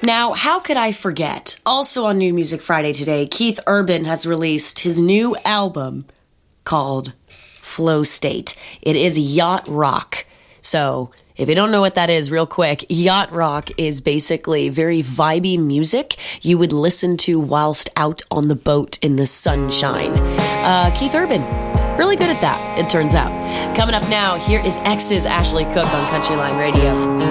now, how could I forget? Also on New Music Friday today, Keith Urban has released his new album called Flow State. It is yacht rock. So, if you don't know what that is, real quick, yacht rock is basically very vibey music you would listen to whilst out on the boat in the sunshine. Keith Urban, really good at that, it turns out. Coming up now, here is X's Ashley Cook on Country Line Radio.